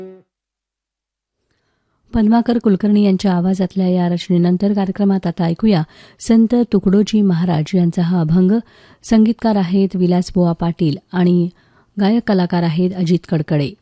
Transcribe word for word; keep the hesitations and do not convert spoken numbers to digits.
पद्माकर कुलकर्णी यांच्या आवाजातल्या या रचनेनंतर कार्यक्रमात आता ऐकूया संत तुकडोजी महाराज यांचा हा अभंग. संगीतकार आहेत विलासबुवा पाटील आणि गायक कलाकार आहेत अजित कडकडे.